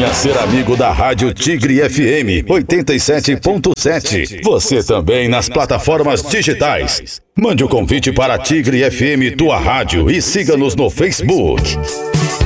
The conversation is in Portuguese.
Venha ser amigo da Rádio Tigre FM 87.7. Você também nas plataformas digitais. Mande o convite para Tigre FM, tua rádio, e siga-nos no Facebook.